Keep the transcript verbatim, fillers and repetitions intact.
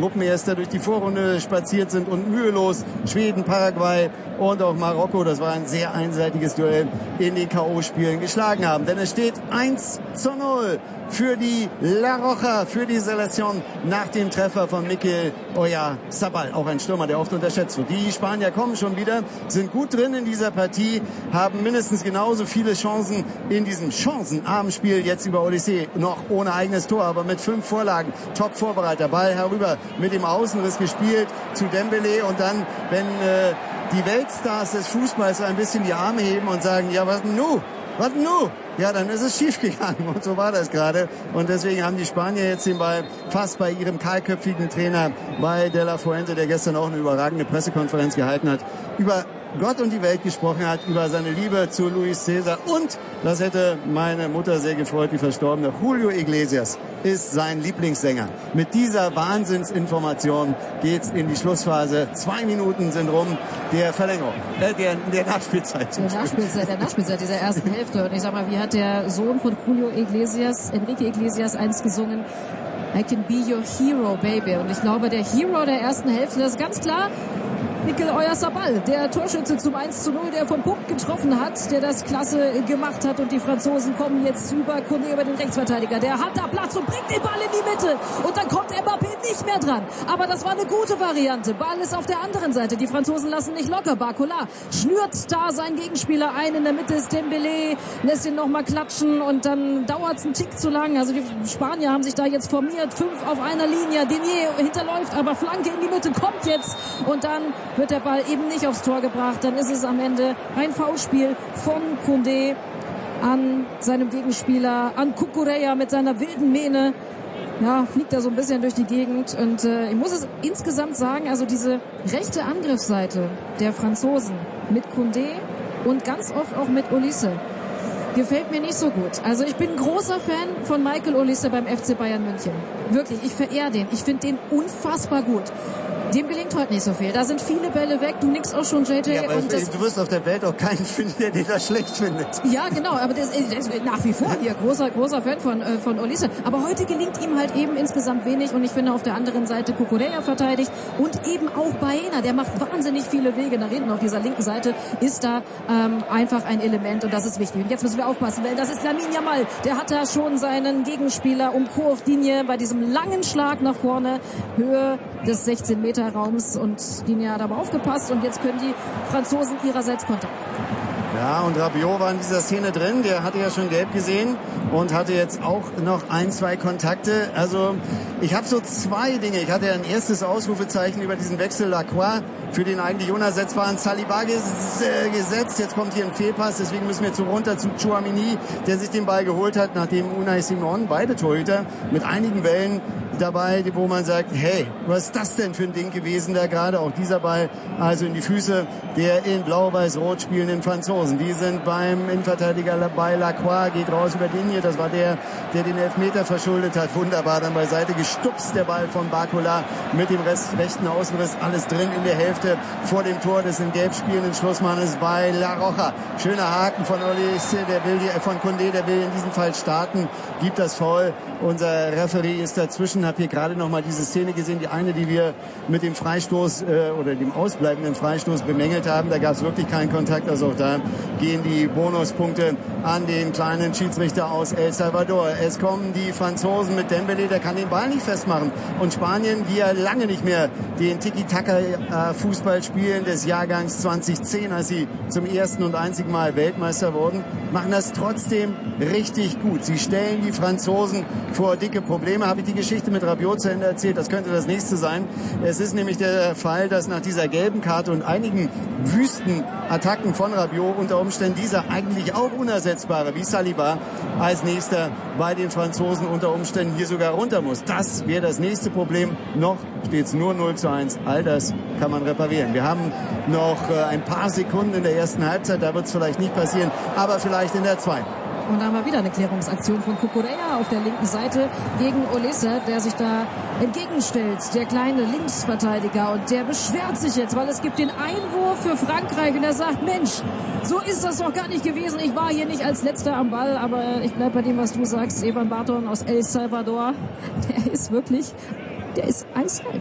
Gruppenerster durch die Vorrunde spaziert sind und mühelos Schweden, Paraguay und auch Marokko, das war ein sehr einseitiges Duell, in den K O-Spielen geschlagen haben. Denn es steht eins zu null für die La Roja, für die Selektion nach dem Treffer von Mikel Oyarzabal, auch ein Stürmer, der oft unterschätzt wird. Die Spanier kommen schon wieder, sind gut drin in dieser Partie, haben mindestens genauso viele Chancen in diesem chancenarmen Spiel jetzt über Olise, noch ohne eigenes Tor, aber mit fünf Vorlagen, Top-Vorbereiter, Ball herüber, mit dem Außenriss gespielt zu Dembélé und dann, wenn äh, die Weltstars des Fußballs ein bisschen die Arme heben und sagen, ja, was denn nu? Was denn nu? Ja, dann ist es schief gegangen und so war das gerade. Und deswegen haben die Spanier jetzt den Ball fast bei ihrem kahlköpfigen Trainer, bei De La Fuente, der gestern auch eine überragende Pressekonferenz gehalten hat, über Gott und die Welt gesprochen hat, über seine Liebe zu Luis César. Und, das hätte meine Mutter sehr gefreut, die verstorbene, Julio Iglesias ist sein Lieblingssänger. Mit dieser Wahnsinnsinformation geht's in die Schlussphase. Zwei Minuten sind rum der Verlängerung, äh, der, der Nachspielzeit. Der Nachspielzeit, der Nachspielzeit dieser ersten Hälfte. Und ich sag mal, wie hat der Sohn von Julio Iglesias, Enrique Iglesias, einst gesungen? I can be your hero, baby. Und ich glaube, der Hero der ersten Hälfte, das ist ganz klar Mikel Oyarzabal, der Torschütze zum eins zu null, der vom Punkt getroffen hat, der das klasse gemacht hat. Und die Franzosen kommen jetzt über Koné, über den Rechtsverteidiger. Der hat da Platz und bringt den Ball in die Mitte. Und dann kommt Mbappé nicht mehr dran. Aber das war eine gute Variante. Ball ist auf der anderen Seite. Die Franzosen lassen nicht locker. Barcola schnürt da seinen Gegenspieler ein. In der Mitte ist Dembélé, lässt ihn nochmal klatschen. Und dann dauert es einen Tick zu lang. Also die Spanier haben sich da jetzt formiert. Fünf auf einer Linie. Denier hinterläuft, aber Flanke in die Mitte kommt jetzt. Und dann wird der Ball eben nicht aufs Tor gebracht. Dann ist es am Ende ein Foulspiel von Koundé an seinem Gegenspieler, an Cucurella mit seiner wilden Mähne. Ja, fliegt er so ein bisschen durch die Gegend. Und äh, ich muss es insgesamt sagen, also diese rechte Angriffsseite der Franzosen mit Koundé und ganz oft auch mit Olise gefällt mir nicht so gut. Also ich bin ein großer Fan von Michael Olise beim F C Bayern München. Wirklich, ich verehre den. Ich finde den unfassbar gut. Dem gelingt heute nicht so viel. Da sind viele Bälle weg. Du nix auch schon, J J. Ja, und das, du wirst auf der Welt auch keinen finden, der den da schlecht findet. Ja, genau. Aber das, das ist nach wie vor hier großer, großer Fan von, äh, von Olise. Aber heute gelingt ihm halt eben insgesamt wenig. Und ich finde auf der anderen Seite Cucurella verteidigt. Und eben auch Baena. Der macht wahnsinnig viele Wege nach hinten. Auf dieser linken Seite ist da ähm, einfach ein Element. Und das ist wichtig. Und jetzt müssen wir aufpassen, weil das ist Lamine Yamal. Der hat da schon seinen Gegenspieler um Kurvlinie bei diesem langen Schlag nach vorne. Höhe des sechzehn Meter Raums und Digne hat aber aufgepasst und jetzt können die Franzosen ihrerseits kontern. Ja, und Rabiot war in dieser Szene drin, der hatte ja schon gelb gesehen und hatte jetzt auch noch ein, zwei Kontakte. Also ich habe so zwei Dinge. Ich hatte ja ein erstes Ausrufezeichen über diesen Wechsel Lacroix, für den eigentlich unersetzbaren Saliba gesetzt. Jetzt kommt hier ein Fehlpass, deswegen müssen wir zu runter zu Tchouaméni, der sich den Ball geholt hat, nachdem Unai Simon, beide Torhüter, mit einigen Wellen dabei, wo man sagt, hey, was ist das denn für ein Ding gewesen da gerade? Auch dieser Ball also in die Füße der in Blau-Weiß-Rot spielenden Franzosen. Die sind beim Innenverteidiger bei Lacroix, geht raus über Digne. Das war der, der den Elfmeter verschuldet hat. Wunderbar dann beiseite gestupst, der Ball von Barcola mit dem Rest, rechten Außenriss. Alles drin in der Hälfte vor dem Tor des in Gelb spielenden Schlussmannes bei La Roja. Schöner Haken von Olise, der will, äh, von Koundé, der will in diesem Fall starten, gibt das Foul. Unser Referee ist dazwischen. Hab hier gerade noch mal diese Szene gesehen, die eine, die wir mit dem Freistoß äh, oder dem ausbleibenden Freistoß bemängelt haben. Da gab es wirklich keinen Kontakt. Also auch da gehen die Bonuspunkte an den kleinen Schiedsrichter aus El Salvador. Es kommen die Franzosen mit Dembélé, der kann den Ball nicht festmachen. Und Spanien, die ja lange nicht mehr den Tiki-Taka-Fußball spielen des Jahrgangs zwanzig zehn, als sie zum ersten und einzigen Mal Weltmeister wurden, machen das trotzdem richtig gut. Sie stellen die Franzosen vor dicke Probleme. Habe ich die Geschichte mit Rabiot zu Ende erzählt? Das könnte das nächste sein. Es ist nämlich der Fall, dass nach dieser gelben Karte und einigen wüsten Attacken von Rabiot unter Umständen dieser eigentlich auch unersetzbare wie Saliba als nächster bei den Franzosen unter Umständen hier sogar runter muss. Das wäre das nächste Problem. Noch steht es nur null zu eins. All das kann man reparieren. Wir haben noch ein paar Sekunden in der ersten Halbzeit. Da wird es vielleicht nicht passieren, aber vielleicht in der zweiten. Und da haben wir wieder eine Klärungsaktion von Cucurella auf der linken Seite gegen Olise, der sich da entgegenstellt, der kleine Linksverteidiger. Und der beschwert sich jetzt, weil es gibt den Einwurf für Frankreich. Und er sagt, Mensch, so ist das doch gar nicht gewesen. Ich war hier nicht als Letzter am Ball, aber ich bleib bei dem, was du sagst. Evan Barton aus El Salvador, der ist wirklich, der ist eiskalt.